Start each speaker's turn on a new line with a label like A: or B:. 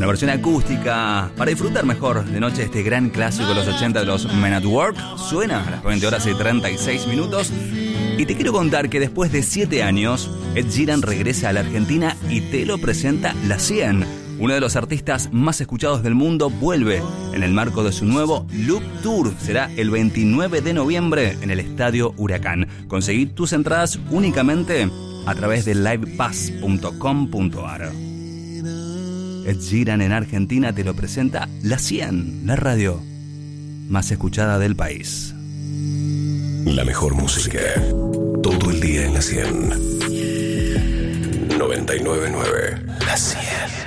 A: Una versión acústica para disfrutar mejor de noche este gran clásico de los 80 de los Men at Work. Suena a las 20 horas y 36 minutos. Y te quiero contar que después de 7 años, Ed Sheeran regresa a la Argentina y te lo presenta La 100. Uno de los artistas más escuchados del mundo vuelve en el marco de su nuevo Loop Tour. Será el 29 de noviembre en el Estadio Huracán. Conseguí tus entradas únicamente a través de livepass.com.ar. Ed Sheeran en Argentina te lo presenta La 100, la radio más escuchada del país.
B: La mejor música, todo el día en La 100. 99.9 La 100.